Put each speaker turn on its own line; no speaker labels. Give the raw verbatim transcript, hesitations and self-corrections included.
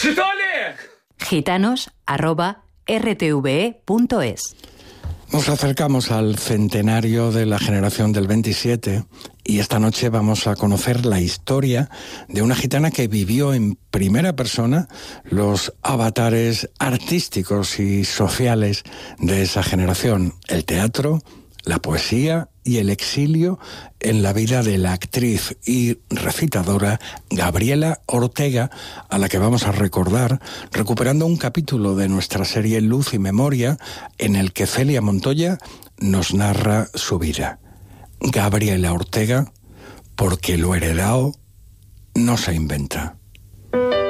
Gitanos arroba r t v e punto es.
Nos acercamos al centenario de la generación del veintisiete y esta noche vamos a conocer la historia de una gitana que vivió en primera persona los avatares artísticos y sociales de esa generación, el teatro, la poesía y el exilio en la vida de la actriz y recitadora Gabriela Ortega, a la que vamos a recordar recuperando un capítulo de nuestra serie Luz y Memoria, en el que Celia Montoya nos narra su vida. Gabriela Ortega, porque lo heredado no se inventa.